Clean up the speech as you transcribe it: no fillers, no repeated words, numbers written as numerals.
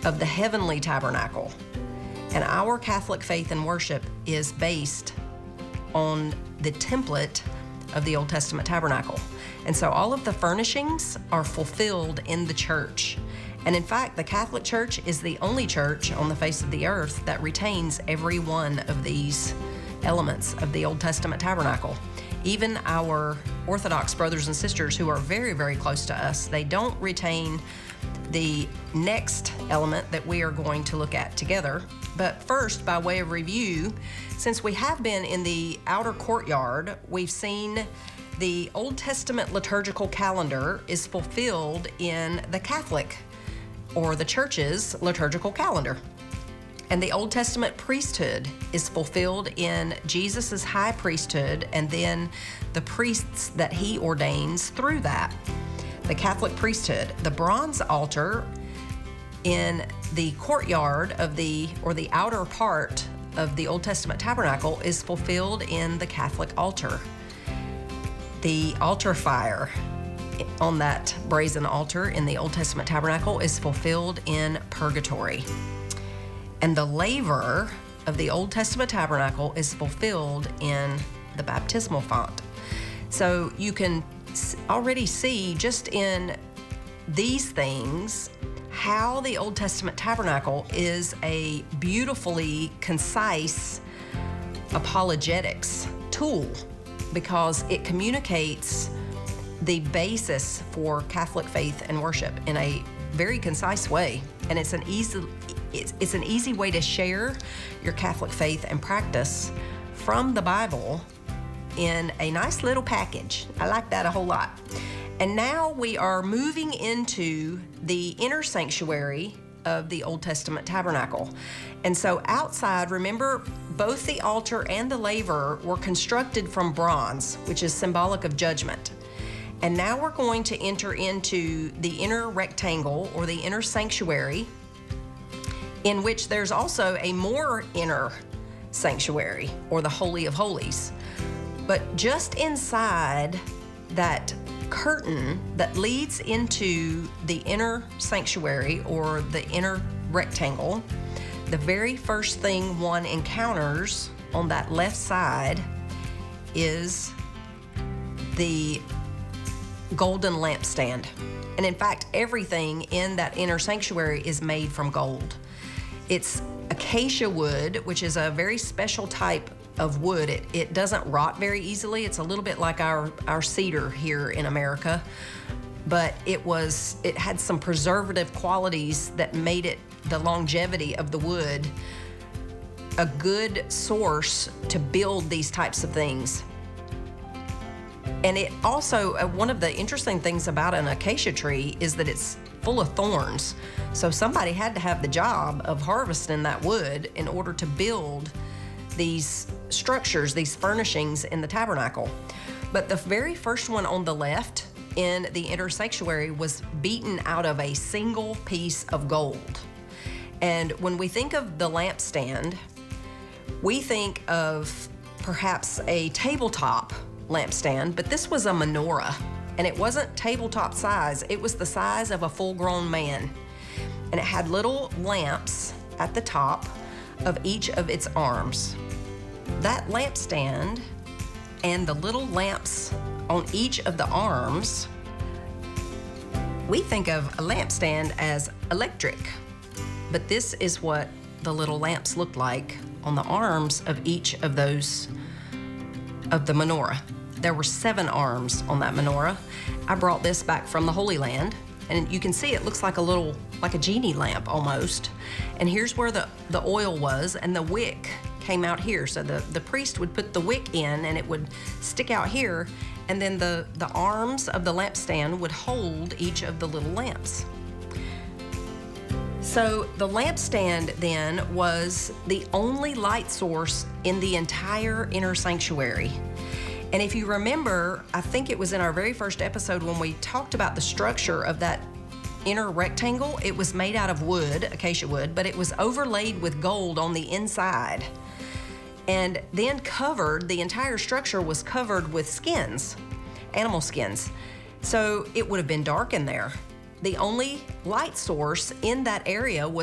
of the heavenly tabernacle. And our Catholic faith and worship is based on the template of the Old Testament tabernacle. And so all of the furnishings are fulfilled in the church. And in fact, the Catholic Church is the only church on the face of the earth that retains every one of these elements of the Old Testament tabernacle. Even our Orthodox brothers and sisters who are very, very close to us, they don't retain the next element that we are going to look at together. But first, by way of review, since we have been in the outer courtyard, we've seen the Old Testament liturgical calendar is fulfilled in the Catholic or the Church's liturgical calendar. And the Old Testament priesthood is fulfilled in Jesus' high priesthood and then the priests that he ordains through that. The Catholic priesthood, the bronze altar in the courtyard of the outer part of the Old Testament tabernacle is fulfilled in the Catholic altar. The altar fire on that brazen altar in the Old Testament tabernacle is fulfilled in purgatory. And the laver of the Old Testament tabernacle is fulfilled in the baptismal font. So you can already see just in these things how the Old Testament tabernacle is a beautifully concise apologetics tool because it communicates the basis for Catholic faith and worship in a very concise way. And it's an easy way to share your Catholic faith and practice from the Bible in a nice little package. I like that a whole lot. And now we are moving into the inner sanctuary of the Old Testament tabernacle. And so outside, remember, both the altar and the laver were constructed from bronze, which is symbolic of judgment. And now we're going to enter into the inner rectangle or the inner sanctuary, in which there's also a more inner sanctuary or the Holy of Holies. But just inside that curtain that leads into the inner sanctuary or the inner rectangle, the very first thing one encounters on that left side is the golden lampstand. And in fact, everything in that inner sanctuary is made from gold. It's acacia wood, which is a very special type of wood. It doesn't rot very easily. It's a little bit like our cedar here in America, but it had some preservative qualities that made it, the longevity of the wood, a good source to build these types of things. And it also, one of the interesting things about an acacia tree is that it's full of thorns. So somebody had to have the job of harvesting that wood in order to build these structures, these furnishings in the tabernacle. But the very first one on the left in the inner sanctuary was beaten out of a single piece of gold. And when we think of the lampstand, we think of perhaps a tabletop lampstand, but this was a menorah, and it wasn't tabletop size. It was the size of a full-grown man, and it had little lamps at the top of each of its arms. That lampstand and the little lamps on each of the arms, we think of a lampstand as electric, but this is what the little lamps looked like on the arms of each of those of the menorah. There were 7 arms on that menorah. I brought this back from the Holy Land, and you can see it looks like a genie lamp almost. And here's where the oil was, and the wick came out here. So the priest would put the wick in, and it would stick out here, and then the arms of the lampstand would hold each of the little lamps. So the lampstand then was the only light source in the entire inner sanctuary. And if you remember, I think it was in our very first episode when we talked about the structure of that inner rectangle, it was made out of wood, acacia wood, but it was overlaid with gold on the inside. And then the entire structure was covered with skins, animal skins. So it would have been dark in there. The only light source in that area was